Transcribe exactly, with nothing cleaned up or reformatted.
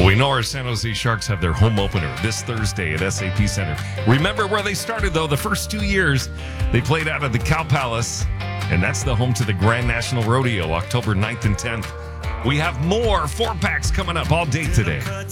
We know our San Jose Sharks have their home opener this Thursday at S A P Center. Remember where they started, though. The first two years, they played out at the Cow Palace, and that's the home to the Grand National Rodeo, October ninth and tenth. We have more four-packs coming up all day today.